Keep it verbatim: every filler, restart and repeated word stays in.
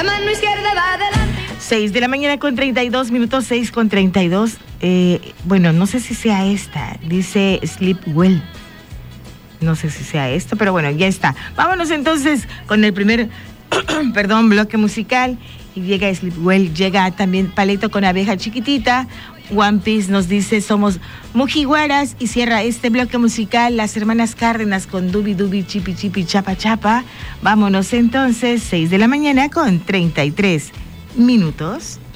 La mano izquierda va adelante. seis de la mañana con treinta y dos minutos, seis con treinta y dos. Eh, bueno, no sé si sea esta. Dice Sleep Well. No sé si sea esto, pero bueno, ya está. Vámonos entonces con el primer, perdón, bloque musical. Y llega Sleep Well, llega también Paleto con Abeja Chiquitita. One Piece nos dice somos Mujiwaras y cierra este bloque musical las hermanas Cárdenas con Dubi Dubi Chipi Chipi Chapa Chapa. Vámonos entonces, seis de la mañana con treinta y tres minutos.